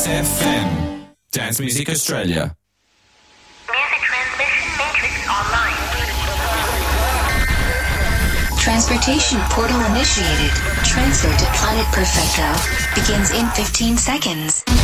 FM. Dance Music Australia. Music Transmission Matrix online. Transportation portal initiated. Transfer to Planet Perfecto begins in 15 seconds.